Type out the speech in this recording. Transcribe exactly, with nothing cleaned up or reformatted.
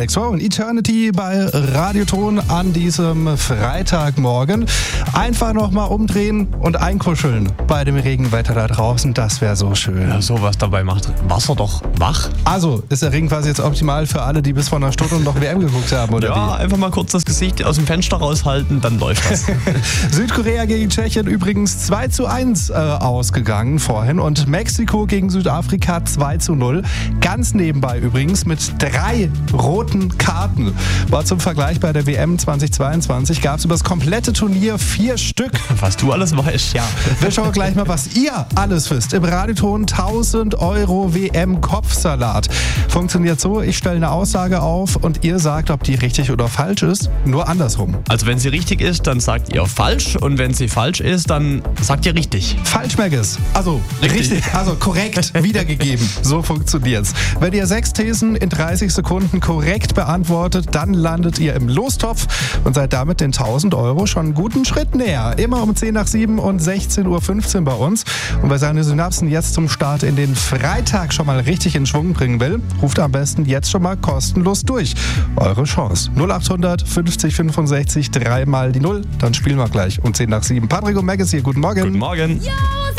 Alex Rowe und Eternity bei Radioton an diesem Freitagmorgen. Einfach nochmal umdrehen und einkuscheln bei dem Regenwetter da draußen. Das wäre so schön. Ja, sowas dabei macht Wasser doch wach. Also, ist der Regen quasi jetzt optimal für alle, die bis vor einer Stunde noch W M geguckt haben, oder ja, wie? Einfach mal kurz das Gesicht aus dem Fenster raushalten, dann läuft das. Südkorea gegen Tschechien übrigens zwei zu eins äh, ausgegangen vorhin und Mexiko gegen Südafrika zwei zu null. Ganz nebenbei übrigens mit drei roten Karten. War zum Vergleich bei der W M zweitausendzweiundzwanzig gab es über das komplette Turnier vier Stück. Was du alles weißt, ja. Wir schauen gleich mal, was ihr alles wisst. Im Radioton tausend Euro W M-Kopfsalat. Funktioniert so, ich stelle eine Aussage auf und ihr sagt, ob die richtig oder falsch ist. Nur andersrum. Also wenn sie richtig ist, dann sagt ihr falsch und wenn sie falsch ist, dann sagt ihr richtig. Falsch, Maggis. Also richtig. richtig, also korrekt wiedergegeben. So funktioniert's. Wenn ihr sechs Thesen in dreißig Sekunden korrekt beantwortet, dann landet ihr im Lostopf und seid damit den tausend Euro schon einen guten Schritt näher. Immer um zehn nach sieben und sechzehn Uhr fünfzehn bei uns. Und wer seine Synapsen jetzt zum Start in den Freitag schon mal richtig in Schwung bringen will, ruft am besten jetzt schon mal kostenlos durch. Eure Chance. null acht hundert fünfzig fünfundsechzig dreimal die Null. Dann spielen wir gleich um zehn nach sieben. Patrick und Maggis hier, guten Morgen. Guten Morgen. Yo,